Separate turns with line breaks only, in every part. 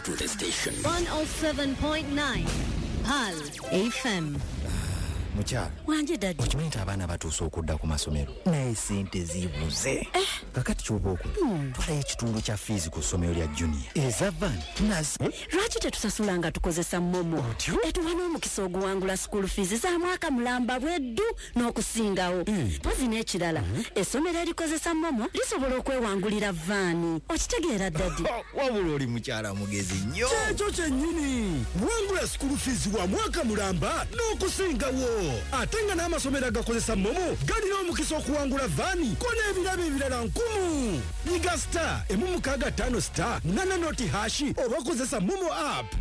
to the station.
107.9 Pal FM.
Mukyala
wanje dadi
okimanyi nti abaana batuuse okudda ku masomero naye sente zibuze kakati ky'oba okola twalayo ekitundu kya fiizi ku ssomero lya junior eza van tunazi
lwaki tetusasula nga tukozesa momo etuwa n'omukisa oguwangula school fees za mwaka mulamba bweddu n'okusingawo pozi n'ekirala essomero erikozesa momo lisobola okwewangulira vaani okitegeera dadi
wabula oli mukyala mugezi nnyo
kyekyo kyennyini wangula school fees wa mwaka mulamba n'okusingawo ate nga n'amasomero agakozesa momo galina omukisa okuwangula vaani ko n'ebirabo ebirala 1000 yiga star emu 65 nana noti hashi oba kozesa momo app.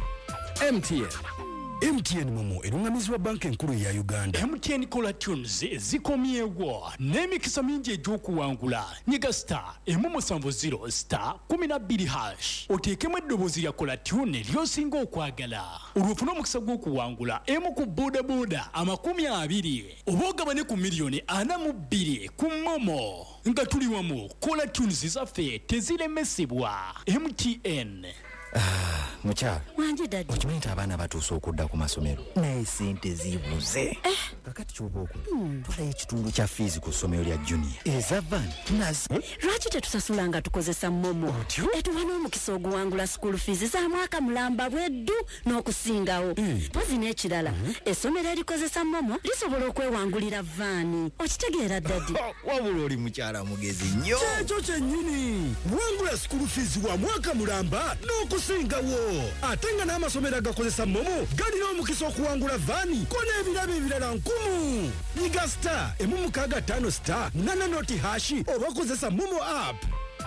MTN Momo erungamizibwa banka enkulu ya Uganda.
MTN Kola Tunes zikomyewo n'emikisa mingi egy'okuwangula nyiga star emu 70 star 12 hash oteekemu eddoboozi lya Kola Tune ly'osinga okwagala olwofuna omukisa gw'okuwangula emu ku bodaboda 20 oba ogabane ku miliyoni 42 ku momo nga tuli wamu. Kola Tunes zaffe teziremesebwa. MTN.
Mukyala
wanje dadi
okimanyi nti abaana batuuse okudda ku masomero naye sente zibuze kakati ky'oba okola twalayo ekitundu kya fiizi ku ssomero lya junior eza van tunazi
lwaki tetusasula nga tukozesa momo etuwa n'omukisa oguwangula school fees za mwaka mulamba bweddu n'okusingawo pozi n'ekirala essomero erikozesa momo lisobola okwewangulira vaani okitegeera dadi
wabula oli mukyala mugezi nnyo
kyekyo kyennyini wangula school fees wa mwaka mulamba n'okusingawo ate nga n'amasomero agakozesa momo galina omukisa okuwangula vaani ko n'ebirabo ebirala 1000 yiga star emu 65 star nana noti hashi oba kozesa momo app.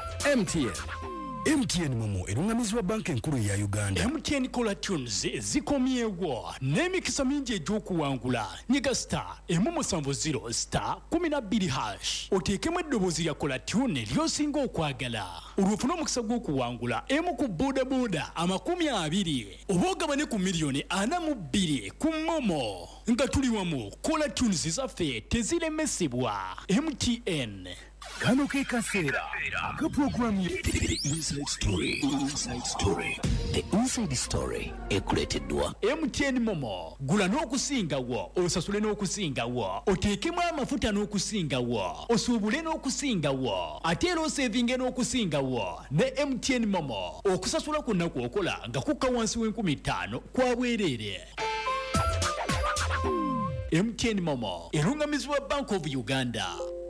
MTN Momo erungamizibwa banka enkulu ya Uganda.
MTN Kola Tunes zikomyewo n'emikisa mingi egy'okuwangula nyiga star emu 70 star 12 hash oteekemu eddoboozi lya Kola Tune ly'osinga okwagala olwofuna omukisa gw'okuwangula emu ku bodaboda 20 oba ogabane ku miliyoni 42 ku momo nga tuli wamu. Kola Tunes zaffe teziremesebwa. MTN.
Kano ke kaseera aka programu
The Inside Story. Inside Story. The Inside Story ekuleeteddwa
MTN Momo. Gula n'okusingawo osasule n'okusingawo oteekemu amafuta n'okusingawo osuubule n'okusingawo ate era osevinge n'okusingawo ne MTN Momo. Okusasula kwonna kw'okola nga kukka wansi w'50 kwa bwereere. MTN Momo erungamizibwa Bank of Uganda.